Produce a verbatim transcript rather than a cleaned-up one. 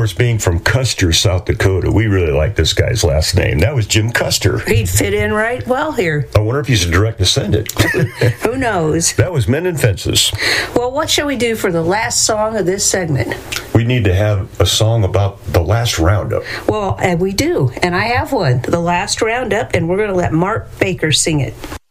course, being from Custer, South Dakota, we really like this guy's last name. That was Jim Custer. He'd fit in right well here. I wonder if he's a direct descendant. Who knows? That was Men and Fences. Well, what shall we do for the last song of this segment? We need to have a song about the last roundup. Well, and we do. And I have one, The Last Roundup, and we're going to let Mark Baker sing it.